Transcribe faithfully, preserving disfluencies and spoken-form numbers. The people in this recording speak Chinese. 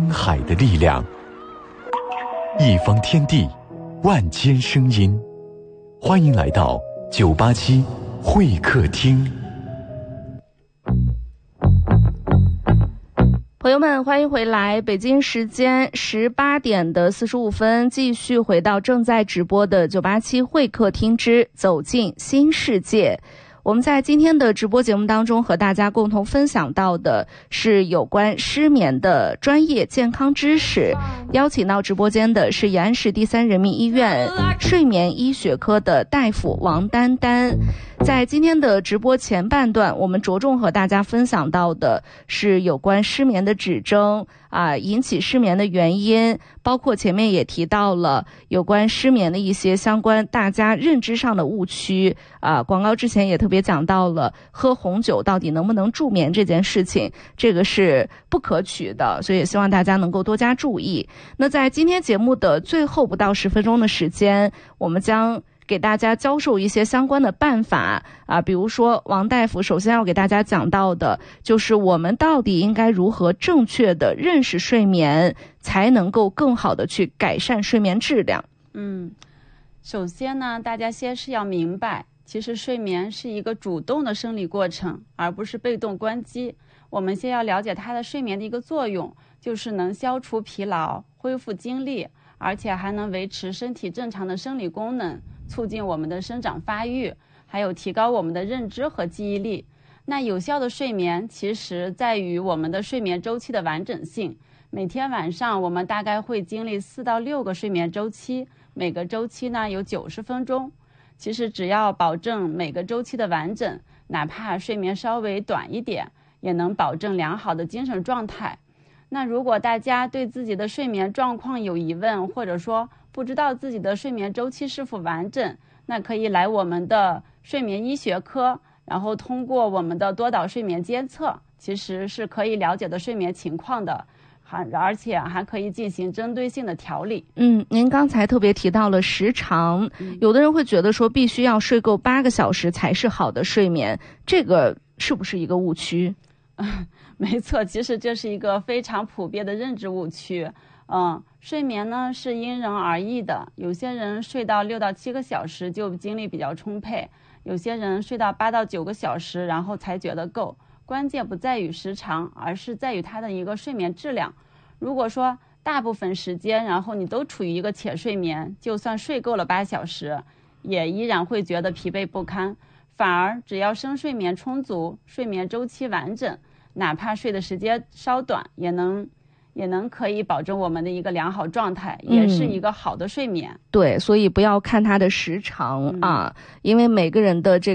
沧海的力量，一方天地，万千声音。欢迎来到九八七会客厅。 朋友们，欢迎回来！北京时间十八点的四十五分，继续回到正在直播的九八七会客厅之走进新世界。我们在今天的直播节目当中和大家共同分享到的是有关失眠的专业健康知识，邀请到直播间的是延安市第三人民医院睡眠医学科的大夫王丹丹。在今天的直播前半段，我们着重和大家分享到的是有关失眠的指征啊，引起失眠的原因，包括前面也提到了有关失眠的一些相关大家认知上的误区啊。广告之前也特别讲到了喝红酒到底能不能助眠这件事情，这个是不可取的，所以也希望大家能够多加注意。那在今天节目的最后不到十分钟的时间，我们将给大家教授一些相关的办法啊，比如说王大夫首先要给大家讲到的就是我们到底应该如何正确的认识睡眠，才能够更好的去改善睡眠质量。 嗯，首先呢，大家先是要明白，其实睡眠是一个主动的生理过程，而不是被动关机。我们先要了解它的睡眠的一个作用，就是能消除疲劳，恢复精力，而且还能维持身体正常的生理功能，促进我们的生长发育，还有提高我们的认知和记忆力。那有效的睡眠其实在于我们的睡眠周期的完整性。每天晚上我们大概会经历四到六个睡眠周期，每个周期呢有九十分钟。其实只要保证每个周期的完整，哪怕睡眠稍微短一点，也能保证良好的精神状态。那如果大家对自己的睡眠状况有疑问，或者说不知道自己的睡眠周期是否完整，那可以来我们的睡眠医学科，然后通过我们的多导睡眠监测，其实是可以了解的睡眠情况的，还而且还可以进行针对性的调理。 嗯，您刚才特别提到了时长，嗯、有的人会觉得说必须要睡够八个小时才是好的睡眠，这个是不是一个误区？ 没错，其实这是一个非常普遍的认知误区。嗯，睡眠呢是因人而异的，有些人睡到六到七个小时就精力比较充沛，有些人睡到八到九个小时然后才觉得够。关键不在于时长，而是在于它的一个睡眠质量。如果说大部分时间然后你都处于一个浅睡眠，就算睡够了八小时，也依然会觉得疲惫不堪。反而只要深睡眠充足，睡眠周期完整，哪怕睡的时间稍短，也能也能可以保证我们的一个良好状态，也是一个好的睡眠。 对，所以不要看它的时长、嗯、啊，因为每个人的这